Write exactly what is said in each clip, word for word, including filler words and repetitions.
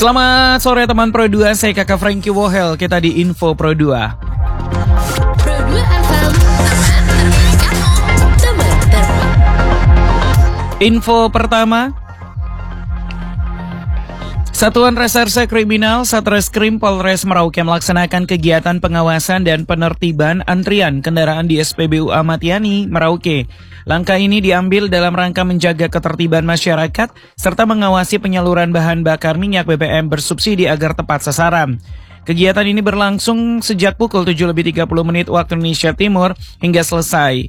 Selamat sore teman Pro dua, saya Kakak Frankie Wohel, kita di Info Pro dua. Pro dua F M, teman terbaik kamu, teman terbaik. Info pertama, Satuan Reserse Kriminal Satreskrim Polres Merauke melaksanakan kegiatan pengawasan dan penertiban antrian kendaraan di S P B U Ahmad Yani, Merauke. Langkah ini diambil dalam rangka menjaga ketertiban masyarakat serta mengawasi penyaluran bahan bakar minyak B B M bersubsidi agar tepat sasaran. Kegiatan ini berlangsung sejak pukul tujuh lebih tiga puluh menit waktu Indonesia Timur hingga selesai.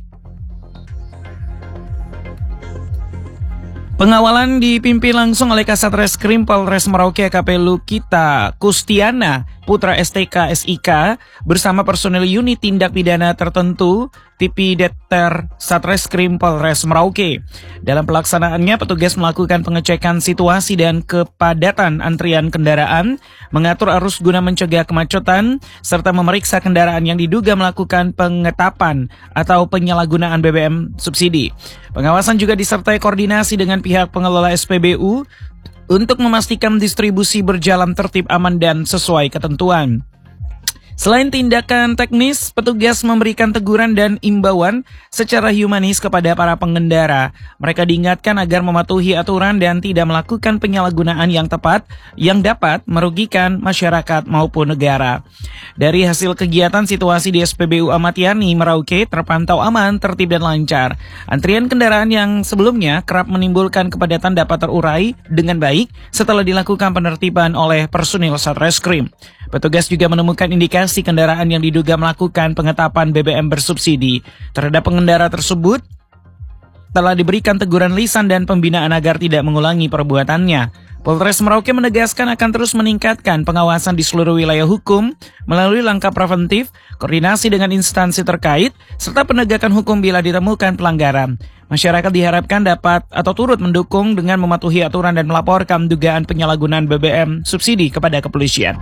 Pengawalan dipimpin langsung oleh Kasat Reskrim Polres Merauke A K P Lukita Kustiana Putra S T K S I K bersama personel unit tindak pidana tertentu T P Deter Satreskrim Polres Merauke. Dalam pelaksanaannya, petugas melakukan pengecekan situasi dan kepadatan antrian kendaraan, mengatur arus guna mencegah kemacetan, serta memeriksa kendaraan yang diduga melakukan pengetapan atau penyalahgunaan B B M subsidi. Pengawasan juga disertai koordinasi dengan pihak pengelola S P B U untuk memastikan distribusi berjalan tertib, aman, dan sesuai ketentuan. Selain tindakan teknis, petugas memberikan teguran dan imbauan secara humanis kepada para pengendara. Mereka diingatkan agar mematuhi aturan dan tidak melakukan penyalahgunaan yang tepat yang dapat merugikan masyarakat maupun negara. Dari hasil kegiatan, situasi di S P B U Ahmad Yani, Merauke terpantau aman, tertib, dan lancar. Antrian kendaraan yang sebelumnya kerap menimbulkan kepadatan dapat terurai dengan baik setelah dilakukan penertiban oleh personil Satreskrim. Petugas juga menemukan indikasi kendaraan yang diduga melakukan pengetapan B B M bersubsidi. Terhadap pengendara tersebut telah diberikan teguran lisan dan pembinaan agar tidak mengulangi perbuatannya. Polres Merauke menegaskan akan terus meningkatkan pengawasan di seluruh wilayah hukum melalui langkah preventif, koordinasi dengan instansi terkait, serta penegakan hukum bila ditemukan pelanggaran. Masyarakat diharapkan dapat atau turut mendukung dengan mematuhi aturan dan melaporkan dugaan penyalahgunaan B B M subsidi kepada kepolisian.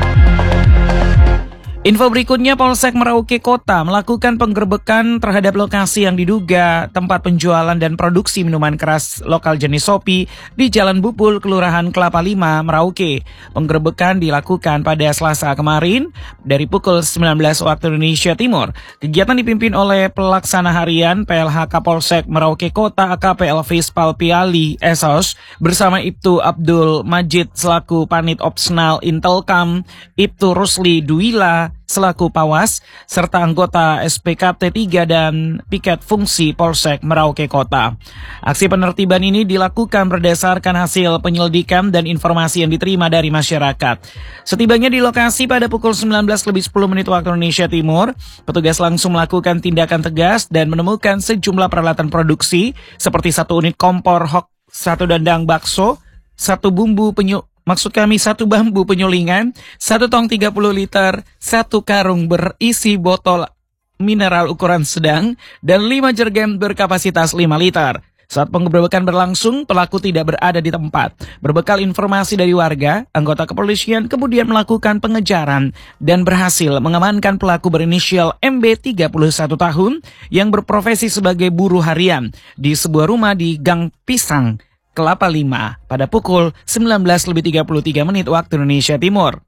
Info berikutnya, Polsek Merauke Kota melakukan penggerbekan terhadap lokasi yang diduga tempat penjualan dan produksi minuman keras lokal jenis Sopi di Jalan Bupul, Kelurahan Kelapa Lima, Merauke. Penggerbekan dilakukan pada Selasa kemarin dari pukul sembilan belas waktu Indonesia Timur. Kegiatan dipimpin oleh pelaksana harian P L H K Polsek Merauke Kota A K P Elvis Palpiali S O S bersama Ibtu Abdul Majid selaku Panit Opsional Intelkam, Ibtu Rusli Duwila selaku Pawas, serta anggota S P K T tiga dan piket fungsi Polsek Merauke Kota. Aksi penertiban ini dilakukan berdasarkan hasil penyelidikan dan informasi yang diterima dari masyarakat. Setibanya di lokasi pada pukul sembilan belas lebih sepuluh menit waktu Indonesia Timur, petugas langsung melakukan tindakan tegas dan menemukan sejumlah peralatan produksi seperti satu unit kompor hok, satu dandang bakso, satu bumbu penyu Maksud kami satu bambu penyulingan, satu tong tiga puluh liter, satu karung berisi botol mineral ukuran sedang, dan lima jergen berkapasitas lima liter. Saat penggerebekan berlangsung, pelaku tidak berada di tempat. Berbekal informasi dari warga, anggota kepolisian kemudian melakukan pengejaran dan berhasil mengamankan pelaku berinisial M B tiga puluh satu tahun yang berprofesi sebagai buruh harian di sebuah rumah di Gang Pisang, Kelapa Lima pada pukul sembilan belas lebih tiga puluh tiga menit waktu Indonesia Timur.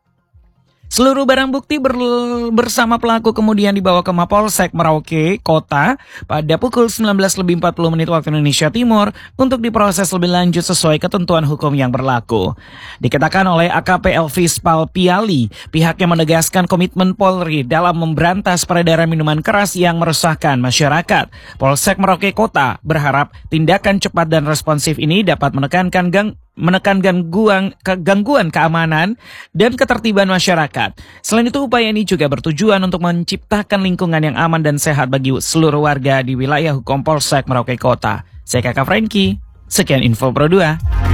Seluruh barang bukti ber- bersama pelaku kemudian dibawa ke Mapolsek Merauke Kota pada pukul sembilan belas lebih empat puluh menit waktu Indonesia Timur untuk diproses lebih lanjut sesuai ketentuan hukum yang berlaku. Dikatakan oleh A K P Elvis Palpiali, pihaknya menegaskan komitmen Polri dalam memberantas peredaran minuman keras yang meresahkan masyarakat. Polsek Merauke Kota berharap tindakan cepat dan responsif ini dapat menekankan gang menekan gangguan, ke, gangguan keamanan dan ketertiban masyarakat. Selain itu, upaya ini juga bertujuan untuk menciptakan lingkungan yang aman dan sehat bagi seluruh warga di wilayah hukum Polsek Merauke Kota. Saya Kakak Frankie, sekian Info Pro dua.